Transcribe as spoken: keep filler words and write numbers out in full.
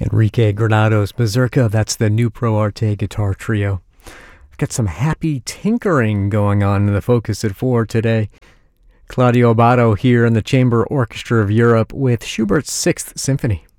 Enrique Granados Mazurka, that's the new Pro Arte guitar trio. I've got some happy tinkering going on in the Focus at Four today. Claudio Abbado here in the Chamber Orchestra of Europe with Schubert's Sixth Symphony.